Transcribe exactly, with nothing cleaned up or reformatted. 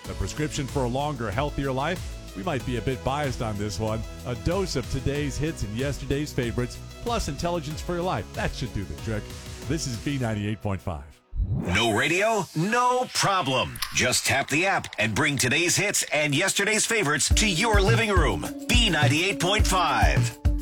The prescription for a longer, healthier life? We might be a bit biased on this one. A dose of today's hits and yesterday's favorites, plus intelligence for your life. That should do the trick. This is B ninety-eight point five. No radio? No problem. Just tap the app and bring today's hits and yesterday's favorites to your living room. B ninety-eight point five.